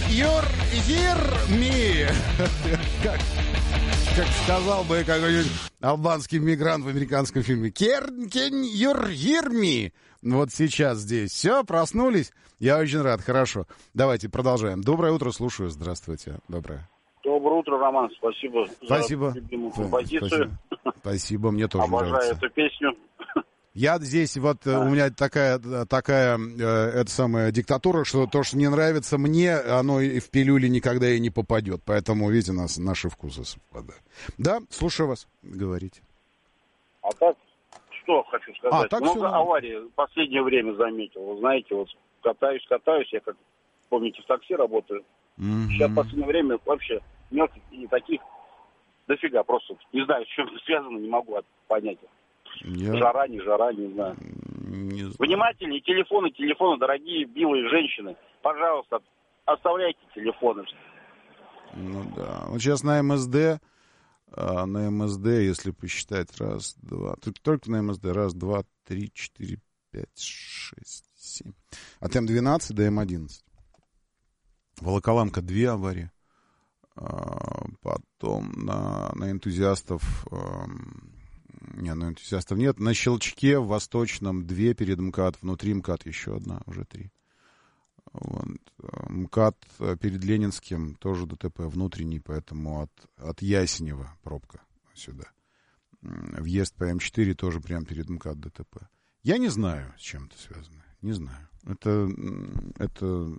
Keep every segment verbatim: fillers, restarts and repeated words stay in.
you're hear me. Как, как сказал бы какой-нибудь албанский мигрант в американском фильме. Can, can you hear me? Вот сейчас здесь. Все, проснулись? Я очень рад. Хорошо. Давайте продолжаем. Доброе утро, слушаю. Здравствуйте. Доброе. Доброе утро, Роман. Спасибо, Спасибо. за любимую композицию. Спасибо. Спасибо, мне тоже Обожаю нравится. эту песню. Я здесь, вот а. у меня такая, такая э, это самая диктатура, что то, что не нравится мне, оно и в пилюле никогда и не попадет. Поэтому, видите, нас, наши вкусы совпадают. Да, слушаю вас, говорите. А так, что хочу сказать. А, так Много все... аварий в последнее время заметил. Вы знаете, вот катаюсь, катаюсь, я, как помните, в такси работаю. Mm-hmm. Сейчас в последнее время вообще мелких и таких дофига. Просто не знаю, с чем это связано, не могу понять. Я... Жара, не жара, не знаю. Не знаю. Внимательнее, телефоны, телефоны, дорогие белые женщины. Пожалуйста, оставляйте телефоны. Ну да. Вот сейчас на МСД, а, на МСД, если посчитать, раз, два, только на МСД, раз, два, три, четыре, пять, шесть, семь. От М двенадцать до М одиннадцать. Волоколамка две аварии. А, потом на, на энтузиастов... А, Не, ну энтузиастов нет. На Щелчке в Восточном две перед МКАД, внутри МКАД еще одна, уже три. Вот. МКАД перед Ленинским тоже ДТП внутренний, поэтому от, от Ясенева пробка сюда. Въезд по М четыре тоже прямо перед МКАД ДТП. Я не знаю, с чем это связано. Не знаю. Это... это...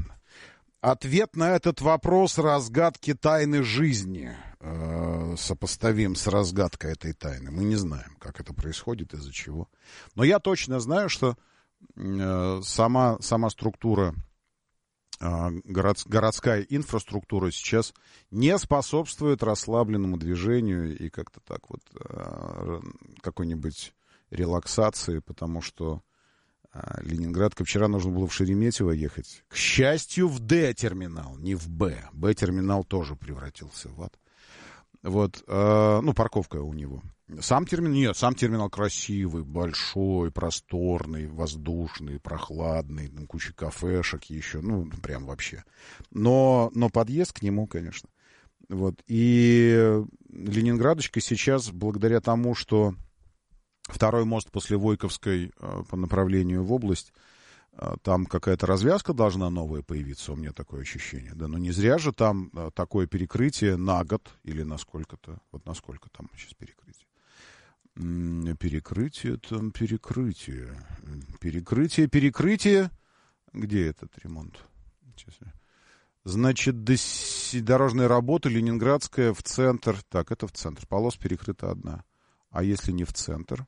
Ответ на этот вопрос разгадки тайны жизни э, сопоставим с разгадкой этой тайны. Мы не знаем, как это происходит, из-за чего. Но я точно знаю, что э, сама, сама структура, э, город, городская инфраструктура сейчас не способствует расслабленному движению и как-то так вот э, какой-нибудь релаксации, потому что Ленинградка. Вчера нужно было в Шереметьево ехать. К счастью, в Д-терминал, не в Б. Б-терминал тоже превратился в ад. Вот, э, ну, парковка у него. Сам терминал, нет, сам терминал красивый, большой, просторный, воздушный, прохладный, там куча кафешек еще, ну, прям вообще. Но, но подъезд к нему, конечно. Вот, и Ленинградочка сейчас, благодаря тому, что второй мост после Войковской э, по направлению в область, э, там какая-то развязка должна новая появиться, у меня такое ощущение. Да, но не зря же там э, такое перекрытие на год или на сколько-то, вот на сколько там сейчас перекрытие. М-м, перекрытие, там перекрытие. Перекрытие, перекрытие. Где этот ремонт? Сейчас я... Значит, дорожные работы, Ленинградская в центр. Так, это в центр. Полос перекрыта одна. А если не в центр?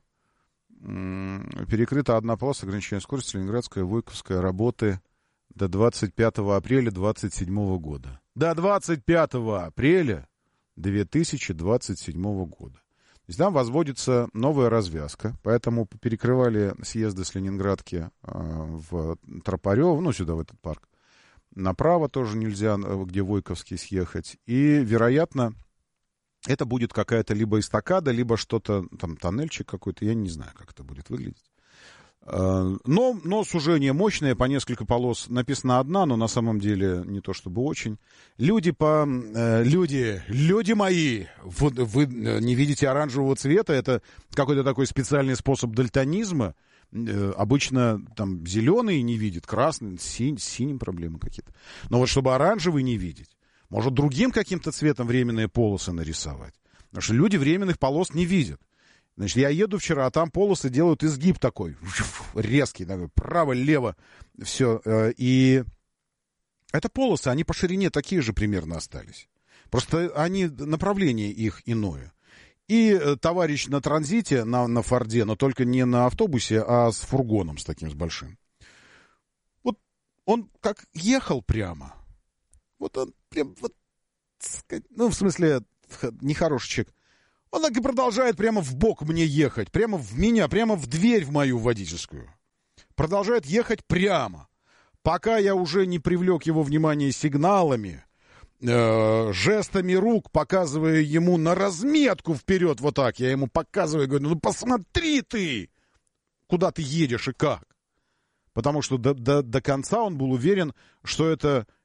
Перекрыта одна полоса ограничения скорости, Ленинградская, Войковская, работы до двадцать пятого апреля двадцать седьмого года. До двадцать пятого апреля две тысячи двадцать седьмого года. То есть там возводится новая развязка, поэтому перекрывали съезды с Ленинградки в Тропарёво, ну, сюда, в этот парк. Направо тоже нельзя, где Войковский, съехать. И, вероятно, это будет какая-то либо эстакада, либо что-то, там, тоннельчик какой-то, я не знаю, как это будет выглядеть. Но, но сужение мощное, по несколько полос. Написано одна, но на самом деле не то чтобы очень. Люди по... Люди, люди мои, вы, вы не видите оранжевого цвета, это какой-то такой специальный способ дальтонизма. Обычно там зеленый не видит, красный, синь, с синим проблемы какие-то. Но вот чтобы оранжевый не видеть, может, другим каким-то цветом временные полосы нарисовать. Потому что люди временных полос не видят. Значит, я еду вчера, а там полосы делают изгиб такой, резкий, такой, право-лево, все. И это полосы, они по ширине такие же примерно остались. Просто они, направление их иное. И товарищ на транзите, на, на Форде, но только не на автобусе, а с фургоном, с таким, с большим. Вот он как ехал прямо. Вот он прям, вот, ну, в смысле, нехороший человек. Он так и продолжает прямо в бок мне ехать, прямо в меня, прямо в дверь в мою водительскую. Продолжает ехать прямо, пока я уже не привлек его внимание сигналами, э, жестами рук, показывая ему на разметку вперед, вот так. Я ему показываю, говорю, ну посмотри ты, куда ты едешь и как. Потому что до, до, до конца он был уверен, что это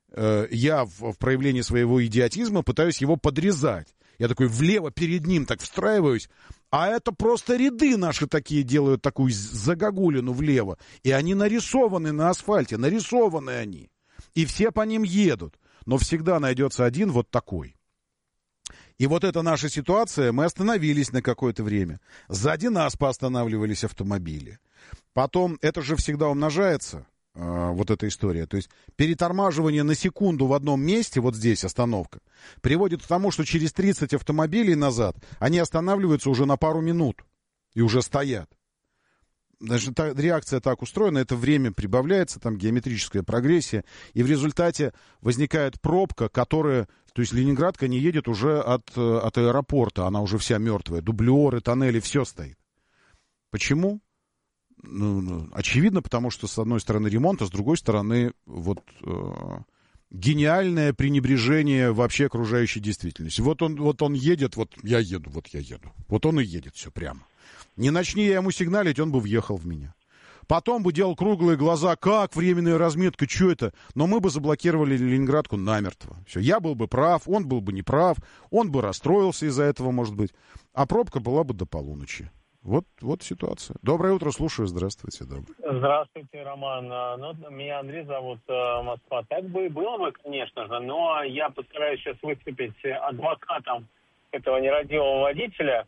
э, я в, в проявлении своего идиотизма пытаюсь его подрезать. Я такой влево перед ним так встраиваюсь, а это просто ряды наши такие делают такую загогулину влево. И они нарисованы на асфальте, нарисованы они. И все по ним едут. Но всегда найдется один вот такой. И вот эта наша ситуация, мы остановились на какое-то время. Сзади нас поостанавливались автомобили. Потом, это же всегда умножается, э, вот эта история. То есть перетормаживание на секунду в одном месте, вот здесь остановка, приводит к тому, что через тридцать автомобилей назад они останавливаются уже на пару минут и уже стоят. Значит, та, реакция так устроена, это время прибавляется, там геометрическая прогрессия, и в результате возникает пробка, которая, то есть Ленинградка не едет уже от, от аэропорта, она уже вся мертвая, дублеры, тоннели, все стоит. Почему? Ну, очевидно, потому что с одной стороны ремонт, а с другой стороны вот э, гениальное пренебрежение вообще окружающей действительности. Вот он, вот он едет, вот я еду, вот я еду, вот он и едет все прямо. Не начни я ему сигналить, он бы въехал в меня. Потом бы делал круглые глаза, как временная разметка, что это? Но мы бы заблокировали Ленинградку намертво. Все, я был бы прав, он был бы неправ, он бы расстроился из-за этого, может быть. А пробка была бы до полуночи. Вот, вот ситуация. Доброе утро, слушаю, здравствуйте. Доброе. Здравствуйте, Роман. Ну, меня Андрей зовут, Москва. Так бы и было бы, конечно же, но я постараюсь сейчас выступить адвокатом этого нерадивого водителя.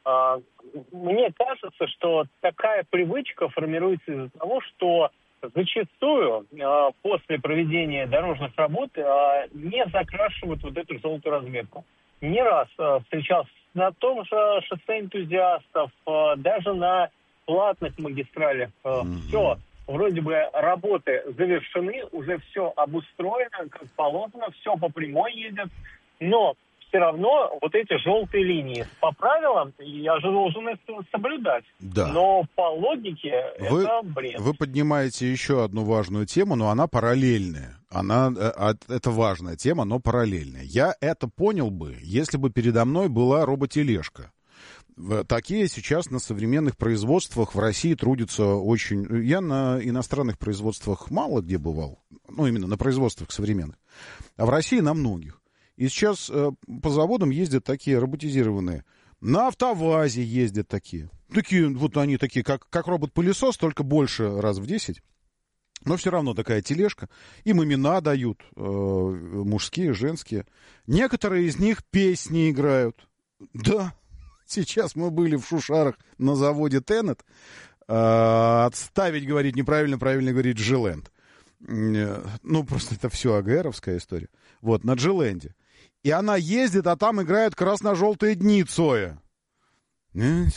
Мне кажется, что такая привычка формируется из-за того, что зачастую после проведения дорожных работ не закрашивают вот эту желтую разметку. Не раз встречался на том же шоссе энтузиастов, даже на платных магистралях. Mm-hmm. Все, вроде бы работы завершены, уже все обустроено, как положено, все по прямой едет, но все равно вот эти желтые линии по правилам я же должен их соблюдать. Да. Но по логике вы, это бред. Вы поднимаете еще одну важную тему, но она параллельная. Она, это важная тема, но параллельная. Я это понял бы, если бы передо мной была роботележка. Такие сейчас на современных производствах в России трудятся очень... Я на иностранных производствах мало где бывал. Ну, именно на производствах современных. А в России на многих. И сейчас э, по заводам ездят такие роботизированные. На АвтоВАЗе ездят такие. Такие, вот они такие, как, как робот-пылесос, только больше раз в десять. Но все равно такая тележка. Им имена дают, э, мужские, женские. Некоторые из них песни играют. Да, сейчас мы были в Шушарах на заводе Тенет. Э, отставить говорить неправильно, правильно говорить Джилэнд. Э, ну, просто это все АГРовская история. Вот, на Джилэнде. И она ездит, а там играют красно-желтые дни Цоя. Вот.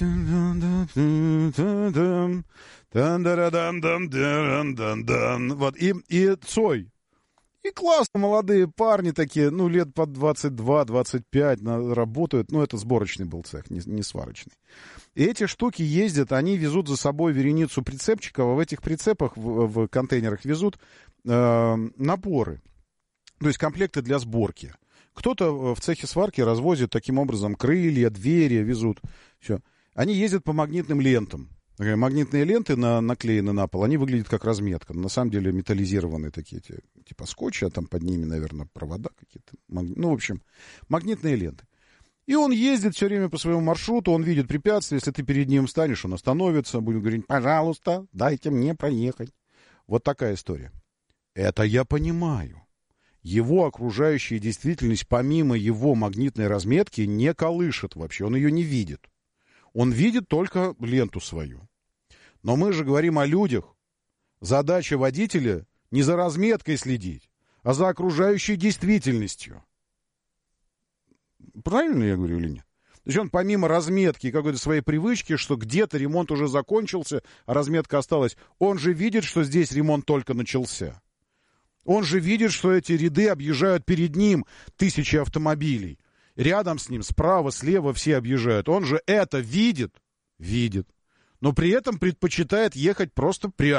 И, и Цой. И классно, молодые парни такие, ну, лет по двадцать два двадцать пять работают. Ну, это сборочный был цех, не, не сварочный. И эти штуки ездят, они везут за собой вереницу прицепчиков, а в этих прицепах, в, в контейнерах везут э, напоры. То есть комплекты для сборки. Кто-то в цехе сварки развозит таким образом крылья, двери, везут. Все. Они ездят по магнитным лентам. Магнитные ленты на, наклеены на пол, они выглядят как разметка. На самом деле металлизированные такие, типа скотча, а там под ними, наверное, провода какие-то. Ну, в общем, магнитные ленты. И он ездит все время по своему маршруту, он видит препятствия. Если ты перед ним встанешь, он остановится, будет говорить: пожалуйста, дайте мне проехать. Вот такая история. Это я понимаю. Его окружающая действительность, помимо его магнитной разметки, не колышет вообще, он ее не видит. Он видит только ленту свою. Но мы же говорим о людях. Задача водителя не за разметкой следить, а за окружающей действительностью. Правильно я говорю или нет? То есть он помимо разметки и какой-то своей привычки, что где-то ремонт уже закончился, а разметка осталась, он же видит, что здесь ремонт только начался. Он же видит, что эти ряды объезжают перед ним тысячи автомобилей. Рядом с ним, справа, слева все объезжают. Он же это видит, видит. Но при этом предпочитает ехать просто прямо.